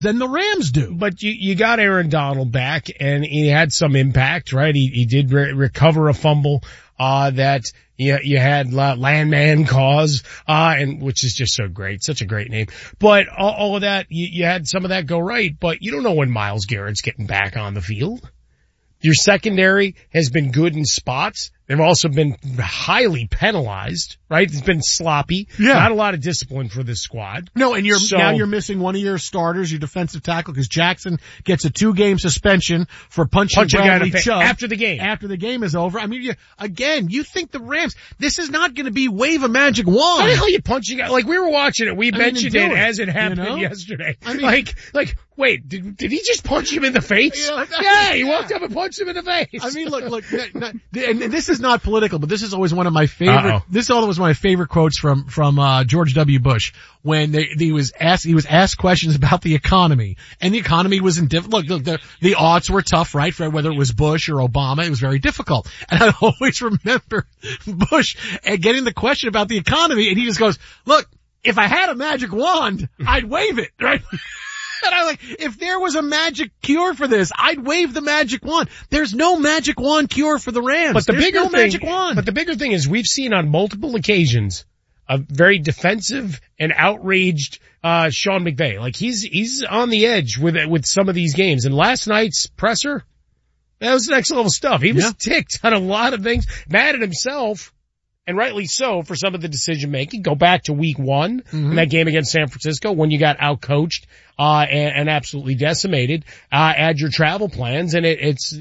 than the Rams do. But you got Aaron Donald back, and he had some impact, right? He did recover a fumble, that you had Landman cause, and which is just so great, such a great name. But all of that, you had some of that go right, but you don't know when Myles Garrett's getting back on the field. Your secondary has been good in spots. They've also been highly penalized, right? It's been sloppy. Yeah. Not a lot of discipline for this squad. No, and now you're missing one of your starters, your defensive tackle, because Jackson gets a 2-game suspension for punching Bradley Chubb after the game. After the game is over. I mean, you think the Rams, this is not going to be wave a magic wand. How the hell are you punching out? Like, we were watching it. We mentioned it as it happened yesterday. I mean, like, wait, did he just punch him in the face? Yeah, he walked up and punched him in the face. I mean, look, and this is not political, but this is always one of my favorite. Uh-oh. This is always one of my favorite quotes from George W. Bush when he was asked questions about the economy, and the economy was in look, the odds were tough, right? For whether it was Bush or Obama, it was very difficult. And I always remember Bush getting the question about the economy, and he just goes, "Look, if I had a magic wand, I'd wave it, right?" And I'm like, if there was a magic cure for this, I'd wave the magic wand. There's no magic wand cure for the Rams. But the bigger thing is we've seen on multiple occasions a very defensive and outraged, Sean McVay. Like he's on the edge with some of these games. And last night's presser, that was next level stuff. He was ticked on a lot of things, mad at himself. And rightly so for some of the decision making. Go back to week 1 in that game against San Francisco when you got outcoached, and absolutely decimated. Add your travel plans and it's,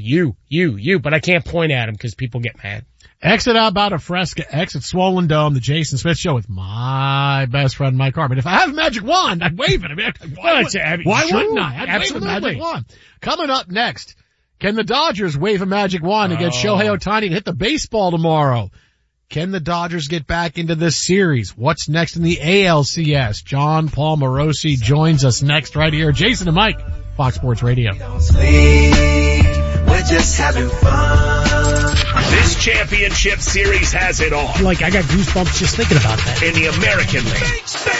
you, but I can't point at him because people get mad. Exit out about a Fresca, exit Swollen Dome, the Jason Smith Show with my best friend Mike Harmon. If I have a magic wand, I'd wave it. I mean, why wouldn't I? I'd wave a magic wand. Coming up next, can the Dodgers wave a magic wand against Shohei Ohtani and hit the baseball tomorrow? Can the Dodgers get back into this series? What's next in the ALCS? John Paul Morosi joins us next right here. Jason and Mike, Fox Sports Radio. Don't sleep, we're just having fun. This championship series has it all. Like, I got goosebumps just thinking about that. In the American League.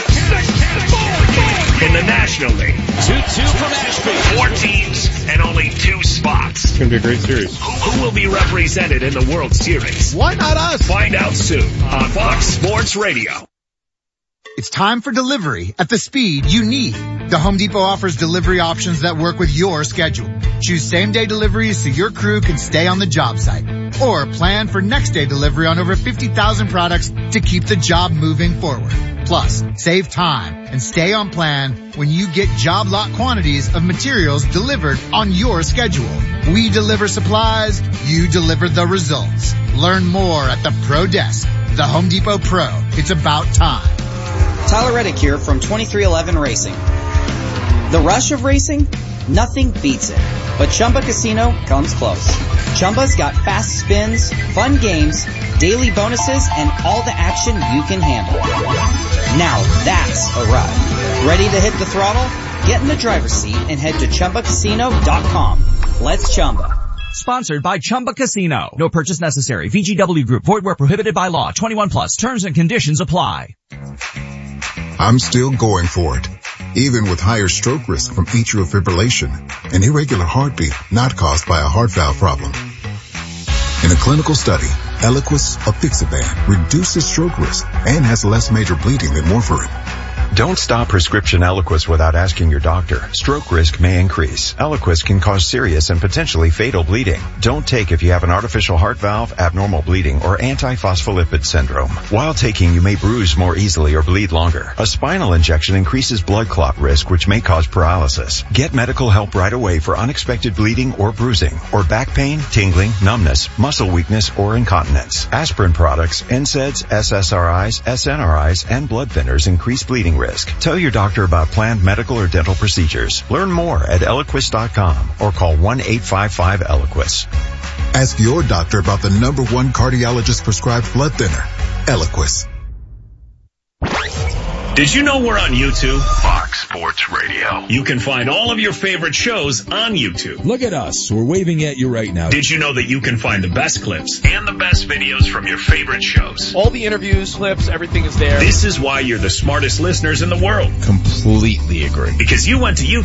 In the National League. 2-2 from Ashby. 4 teams and only 2 spots. It's going to be a great series. Who will be represented in the World Series? Why not us? Find out soon on Fox Sports Radio. It's time for delivery at the speed you need. The Home Depot offers delivery options that work with your schedule. Choose same-day deliveries so your crew can stay on the job site. Or plan for next-day delivery on over 50,000 products to keep the job moving forward. Plus, save time and stay on plan when you get job lot quantities of materials delivered on your schedule. We deliver supplies, you deliver the results. Learn more at the Pro Desk. The Home Depot Pro. It's about time. Tyler Reddick here from 2311 Racing. The rush of racing? Nothing beats it. But Chumba Casino comes close. Chumba's got fast spins, fun games, daily bonuses, and all the action you can handle. Now that's a ride. Ready to hit the throttle? Get in the driver's seat and head to ChumbaCasino.com. Let's Chumba. Sponsored by Chumba Casino. No purchase necessary. VGW Group. Void where prohibited by law. 21 plus. Terms and conditions apply. I'm still going for it. Even with higher stroke risk from atrial fibrillation, an irregular heartbeat not caused by a heart valve problem. In a clinical study, Eliquis apixaban reduces stroke risk and has less major bleeding than warfarin. Don't stop prescription Eliquis without asking your doctor. Stroke risk may increase. Eliquis can cause serious and potentially fatal bleeding. Don't take if you have an artificial heart valve, abnormal bleeding, or antiphospholipid syndrome. While taking, you may bruise more easily or bleed longer. A spinal injection increases blood clot risk, which may cause paralysis. Get medical help right away for unexpected bleeding or bruising, or back pain, tingling, numbness, muscle weakness, or incontinence. Aspirin products, NSAIDs, SSRIs, SNRIs, and blood thinners increase bleeding risk. Tell your doctor about planned medical or dental procedures. Learn more at Eliquis.com or call 1-855-ELIQUIS. Ask your doctor about the #1 cardiologist prescribed blood thinner, Eliquis. Did you know we're on YouTube? Fox Sports Radio. You can find all of your favorite shows on YouTube. Look at us. We're waving at you right now. Did you know that you can find the best clips and the best videos from your favorite shows? All the interviews, clips, everything is there. This is why you're the smartest listeners in the world. Completely agree. Because you went to YouTube.